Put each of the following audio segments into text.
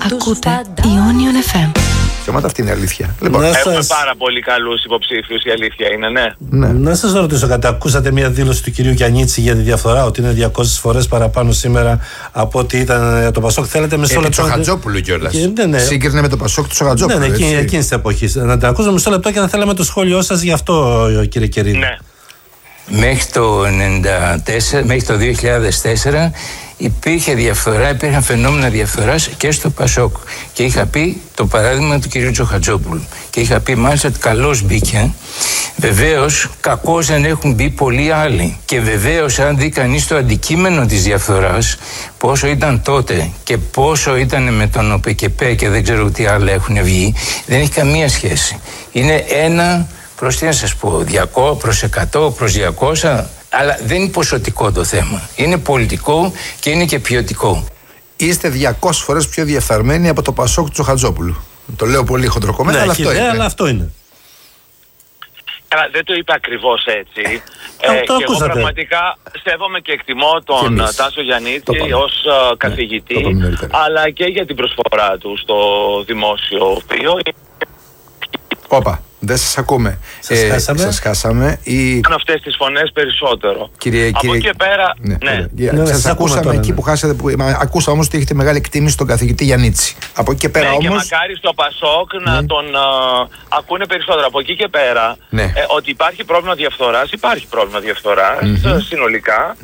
Ακούτε Ionion FM. Θέματα αυτή είναι η αλήθεια. Λοιπόν, έχουμε πάρα πολύ καλούς υποψήφιους, η αλήθεια είναι, ναι. Να σας ρωτήσω κάτι. Ακούσατε μια δήλωση του κυρίου Γιαννίτση για τη διαφθορά, ότι είναι 200 φορές παραπάνω σήμερα από ό,τι ήταν το Πασόκ. Θέλετε μισό λεπτό. Του Τσοχατζόπουλου κιόλας. Ναι. Σύγκρινε με το Πασόκ του Τσοχατζόπουλου. Ναι, εκείνη τη εποχή. Να την ακούσουμε μισό λεπτό και θα θέλαμε το σχόλιο σας γι' αυτό, κύριε Κερίδη. Ναι. Μέχρι το 2004 υπήρχε διαφθορά, υπήρχαν φαινόμενα διαφθοράς και στο Πασόκ. Και είχα πει το παράδειγμα του κυρίου Τσοχατζόπουλου. Και είχα πει μάλιστα ότι καλώς μπήκε. Βεβαίως, κακώς δεν έχουν μπει πολλοί άλλοι. Και βεβαίως, αν δει κανείς το αντικείμενο της διαφθοράς, πόσο ήταν τότε και πόσο ήταν με τον ΟΠΕΚΕΠΕ και δεν ξέρω τι άλλα έχουν βγει, δεν έχει καμία σχέση. Είναι ένα προς τι να σας πω, 200 προς 100 προς 200, αλλά δεν είναι ποσοτικό το θέμα. Είναι πολιτικό και είναι και ποιοτικό. Είστε 200 φορές πιο διεφθαρμένοι από το Πασόκ του Τσοχατζόπουλου. Το λέω πολύ χοντροκομμένο, αλλά αυτό είναι. Αλλά αυτό είναι. Καλά, δεν το είπε ακριβώς έτσι. Το και εγώ ακούσατε. πραγματικά σέβομαι και εκτιμώ τον Τάσο Γιαννίτση ως καθηγητή, αλλά και για την προσφορά του στο δημόσιο βίο. Όπα, δεν σας ακούμε. Σας χάσαμε. Κάνω αυτές τις φωνές περισσότερο. Από εκεί και πέρα. Σας ακούσαμε εκεί που χάσατε. Ακούσα όμως ότι έχετε μεγάλη εκτίμηση στον καθηγητή Γιαννίτση. Από εκεί και πέρα όμως. Και μακάρι στο Πασόκ να τον ακούνε περισσότερο. Από εκεί και πέρα. Ότι υπάρχει πρόβλημα διαφθοράς. Υπάρχει πρόβλημα διαφθοράς συνολικά.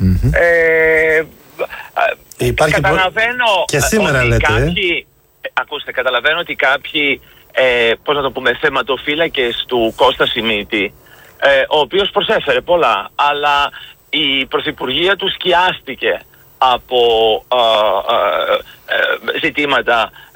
Καταλαβαίνω και σήμερα ότι λέτε. κάποιοι. Ακούστε, καταλαβαίνω ότι κάποιοι. Πώς να το πούμε, θεματοφύλακες του Κώστα Σιμίτη, ο οποίος προσέφερε πολλά, αλλά η πρωθυπουργία του σκιάστηκε από ζητήματα